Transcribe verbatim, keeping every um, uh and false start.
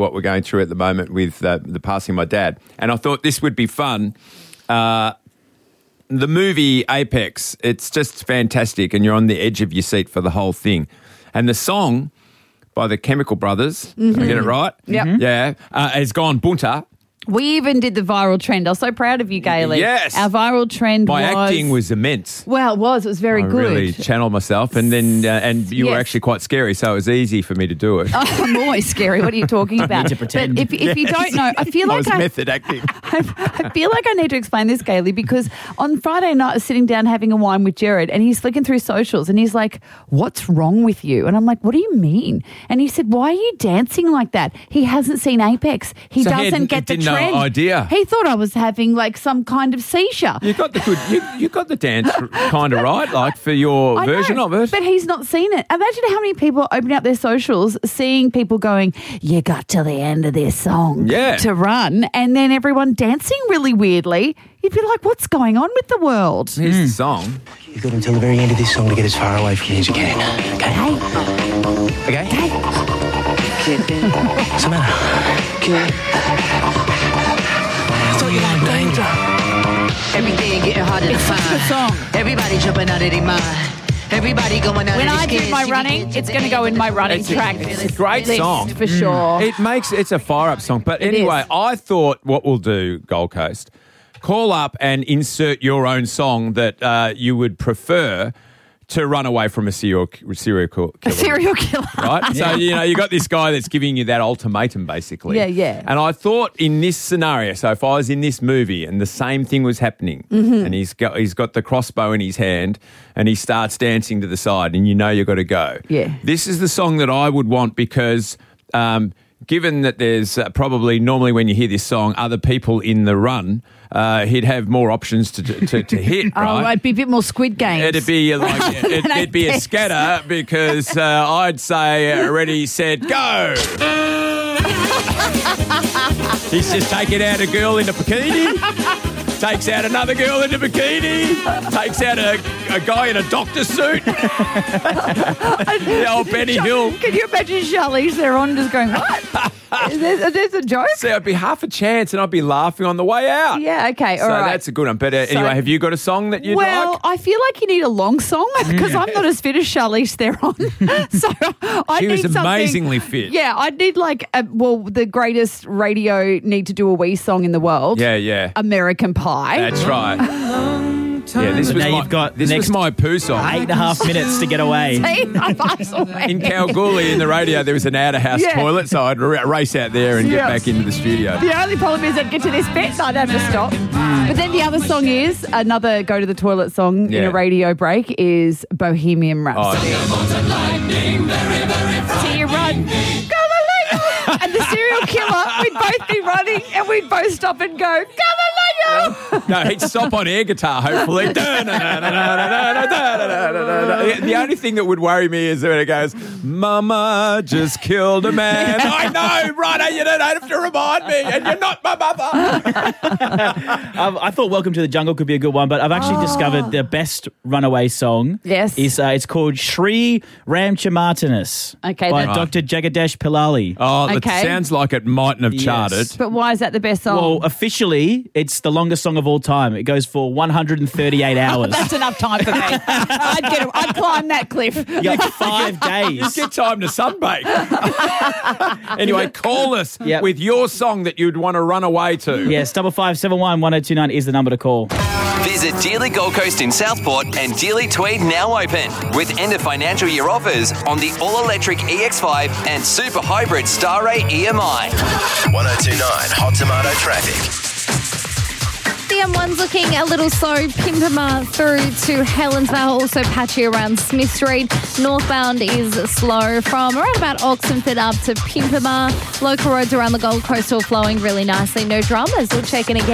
what we're going through at the moment with uh, the passing of my dad. And I thought this would be fun. Uh, the movie Apex, it's just fantastic, and you're on the edge of your seat for the whole thing. And the song by the Chemical Brothers, mm-hmm. I get it right? Yep. Yeah. Uh, has gone bunter. We even did the viral trend. I was so proud of you, Gayley. Yes. Our viral trend My was... acting was immense. Well, it was. It was very I good. really channeled myself, and then uh, and you Yes. were actually quite scary, so it was easy for me to do it. Oh, I'm always scary. What are you talking about? Need to pretend. But if, if you don't know, I feel I like was I, method acting. I, I feel like I need to explain this, Gayley, because on Friday night I was sitting down having a wine with Jared, and he's flicking through socials, and he's like, "What's wrong with you?" And I'm like, "What do you mean?" And he said, "Why are you dancing like that?" He hasn't seen Apex. He So he doesn't had- get the didn't know trend. idea. He thought I was having like some kind of seizure. You got the good. You, you got the dance kind of right, like for your I version know, of it. But he's not seen it. Imagine how many people open up their socials, seeing people going, "You got to the end of this song Yeah. to run," and then everyone dancing really weirdly. You'd be like, what's going on with the world? Here's the song. You've got until the very end of this song to get as far away from me as you can. Okay? Hey, Okay? hey. What's the matter? Okay. I thought you liked danger. Every day getting harder to It's such a find. good song. Everybody jumping out of their mind. Everybody going out When of I their do my running, it's going to go in my running It's a- track. it's a great list song. for sure. It makes it's a fire up song. But It anyway, is. I thought what we'll do, Gold Coast, call up and insert your own song that uh, you would prefer to run away from a serial serial killer. A serial killer. Right? So, you know, you got this guy that's giving you that ultimatum, basically. Yeah, yeah. And I thought in this scenario, so if I was in this movie and the same thing was happening, Mm-hmm. and he's got he's got the crossbow in his hand and he starts dancing to the side and you know you've got to go. Yeah. This is the song that I would want because um, given that there's uh, probably normally when you hear this song, other people in the run, uh, he'd have more options to to, to hit, Oh, right? it'd be a bit more Squid Games. It'd be like it, than it'd be a Apex. scatter because uh, I'd say uh, ready, set, go. He's just taking out a girl in a bikini, takes out another girl in a bikini, takes out a, a guy in a doctor suit. The old Benny Hill. Can you imagine Charlize Theron just going, what? is, there, is there a joke? So it'd be half a chance, and I'd be laughing on the way out. Yeah, okay, all so right. that's a good one. But uh, So- anyway, have you got a song that you'd Well, like? I feel like you need a long song because I'm not as fit as Charlize Theron. so I She need was something- amazingly fit. Yeah, I'd need like, a, well, the greatest radio need to do a wee song in the world. Yeah, yeah. American Pie. That's right. Yeah, this But was now my, you've got this next was my poo song. Eight and a half minutes to get away. See? I'm away. In Kalgoorlie, in the radio, there was an out-of-house Yeah. toilet, so I'd r- race out there and get Yes. back into the studio. The only problem is I'd get to this bit and I'd have to stop. But then the other song is, another go to the toilet song in Yeah. a radio break is Bohemian Oh, Rhapsody. See you run. Galileo! And the serial killer, we'd both be running and we'd both stop and go, Galileo! no, he'd stop on air guitar, hopefully. The the only thing that would worry me is when it goes, Mama just killed a man. I know, right? You don't have to remind me, and you're not my mother. Um, I thought "Welcome to the Jungle" could be a good one, but I've actually discovered the best runaway song. Yes. is uh, it's called Shri Ramchamartanas Okay, by that- Doctor Jagadesh Pilali. Oh, it Okay. sounds like it mightn't have Yes. charted. But why is that the best song? Well, officially, it's the longest song of all time. It goes for one hundred thirty-eight hours. That's enough time for me. I'd get, I'd climb that cliff. You got five You days. get time to sunbake. Anyway, call us Yep. with your song that you'd want to run away to. Yes, double five seven one one zero two nine is the number to call. Visit Dealey Gold Coast in Southport and Dealey Tweed now open with end of financial year offers on the all-electric E X five and super hybrid Star Ray E M I. one oh two point nine Hot Tomato Traffic. The M one's looking a little slow. Pimpama through to Helensvale, also patchy around Smith Street. Northbound is slow from around about Oxenford up to Pimpama. Local roads around the Gold Coast all flowing really nicely. No dramas. We'll check in again.